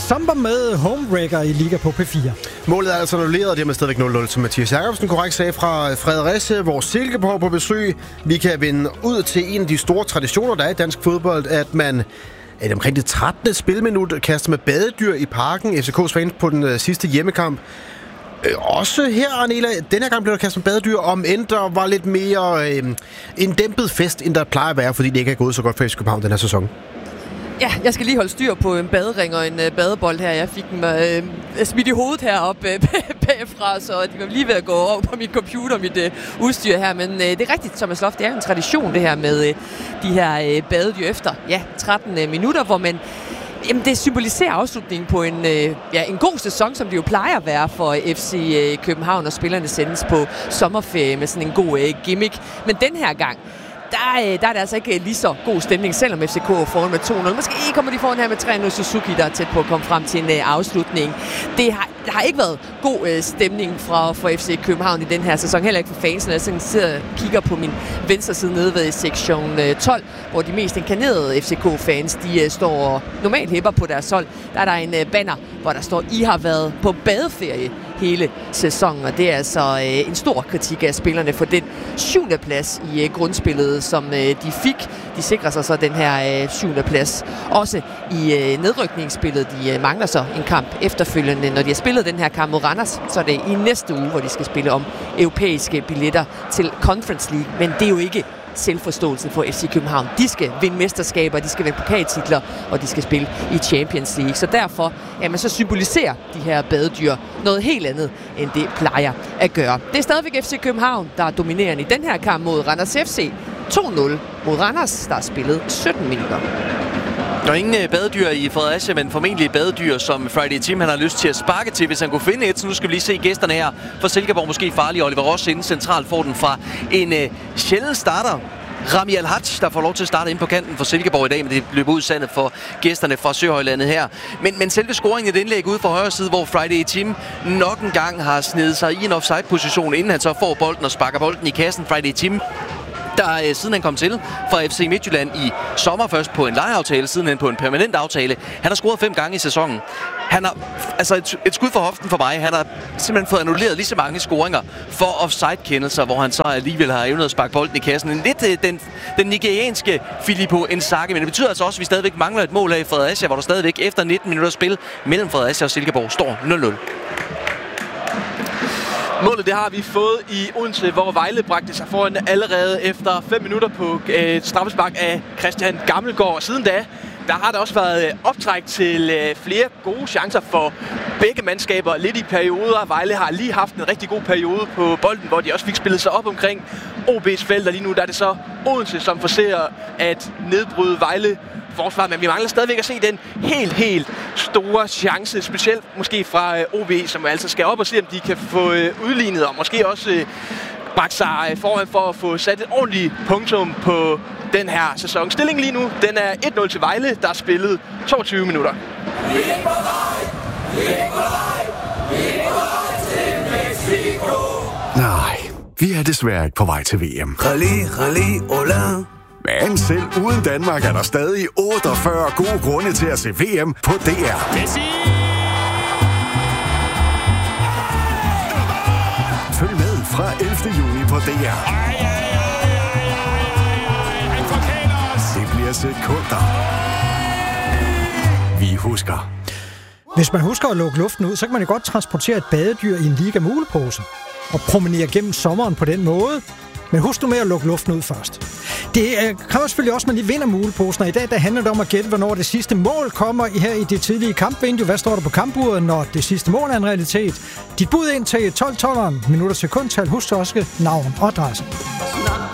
Samba med homewrecker i Liga på P4. Målet er altså annulleret, og det er med stadigvæk 0-0, som Mathias Jacobsen korrekt sagde fra Fredericia, hvor Silkeborg på besøg. Vi kan vende ud til en af de store traditioner, der er i dansk fodbold, at man omkring det 13. spilminut kaster med badedyr i parken. FCK's fans på den sidste hjemmekamp. Også her, Arnela, den her gang blev der kastet med badedyr, om end der var lidt mere en dæmpet fest, end der plejer at være, fordi det ikke er gået så godt for FC København den her sæson. Ja, jeg skal lige holde styr på en badering og en badebold her. Jeg fik dem smidt i hovedet heroppe bagfra, så de var lige ved at gå over på min computer, mit udstyr her. Men det er rigtigt, Thomas Loft, det er en tradition det her med de her badedyr efter 13 minutter, hvor man... Jamen, det symboliserer afslutningen på en god sæson, som det jo plejer at være for FC København, og spillerne sendes på sommerferie med sådan en god gimmick. Men den her gang, der er det altså ikke lige så god stemning, selvom FCK er foran med 2-0. Måske kommer de foran her med 3-0. Suzuki, der er tæt på at komme frem til en afslutning. Der har ikke været god stemning for FC København i den her sæson. Heller ikke for fansene. Jeg sidder og kigger på min venstre side nede ved sektion 12, hvor de mest inkarnerede FCK-fans, de står og normalt hæpper på deres hold. Der er der en banner, hvor der står, I har været på badeferie hele sæsonen, og det er altså en stor kritik af spillerne for den 7. plads i grundspillet, som de fik. De sikrer sig så den her 7. plads. Også i nedrykningsspillet. De mangler så en kamp efterfølgende. Når de har spillet den her kamp mod Randers, så er det i næste uge, hvor de skal spille om europæiske billetter til Conference League. Men det er jo ikke selvforståelsen for FC København. De skal vinde mesterskaber, de skal vinde pokaltitler, og de skal spille i Champions League. Så derfor, så symboliserer de her badedyr noget helt andet, end det plejer at gøre. Det er stadigvæk FC København, der er dominerende i den her kamp mod Randers FC. 2-0 mod Randers, der er spillet 17 minutter. Der er ingen badedyr i Fredericia, men formentlig badedyr, som Friday Team han har lyst til at sparke til, hvis han kunne finde et. Så nu skal vi lige se gæsterne her for Silkeborg. Måske farlig. Oliver Ross inden centralt får den fra en sjælden starter. Rami Al-Haj, der får lov til at starte ind på kanten for Silkeborg i dag, men det løber ud sandet for gæsterne fra Søhøjlandet her. Men selve scoringen, et indlæg ude fra højre side, hvor Friday Team nok en gang har snedet sig i en offside-position, inden han så får bolden og sparker bolden i kassen. Friday Team, der siden han kom til fra FC Midtjylland i sommer, først på en lejeaftale, siden hen på en permanent aftale. Han har scoret 5 gange i sæsonen. Han har, altså et skud for hoften for mig, han har simpelthen fået annulleret lige så mange scoringer for offside-kendelser, hvor han så alligevel har evnet at sparke bolden i kassen. Lidt den nigerianske Filippo Inzaghi, men det betyder altså også, at vi stadigvæk mangler et mål her i Fredericia, hvor der stadigvæk efter 19 minutter spil mellem Fredericia og Silkeborg står 0-0. Målet det har vi fået i Odense, hvor Vejle bragte sig foran allerede efter 5 minutter på et straffespark af Christian Gammelgaard. Siden da, der har der også været optræk til flere gode chancer for begge mandskaber. Lidt i perioder. Vejle har lige haft en rigtig god periode på bolden, hvor de også fik spillet sig op omkring OB's felt. Og lige nu der er det så Odense, som forsøger at nedbryde Vejle forsvar, men vi mangler stadigvæk at se den helt store chance, specielt måske fra OB, som altså skal op og se, om de kan få udlignet, og måske også bragt sig foran for at få sat et ordentligt punktum på den her sæson. Stillingen lige nu, den er 1-0 til Vejle, der er spillet 22 minutter. Vi er på vej! Vi er på vej! Vi er på vej til Mexico! Nej, vi er desværre ikke på vej til VM. Rally, hola! Men selv uden Danmark er der stadig 48 gode grunde til at se VM på DR. Messi! Følg med fra 11. juni på DR. Han forkæler os! Det bliver sekunder. Vi husker. Hvis man husker at lukke luften ud, så kan man jo godt transportere et badedyr i en Liga mulepose og promenere gennem sommeren på den måde. Men husk nu med at lukke luften ud først. Det kræver selvfølgelig også, at man lige vinder muleposen, og i dag der handler det om at gætte, hvornår det sidste mål kommer her i det tidlige kampvindue. Hvad står der på kampuret, når det sidste mål er en realitet? Dit bud ind til 12-12'eren, minutter sekundtal. Husk også navn og adresse.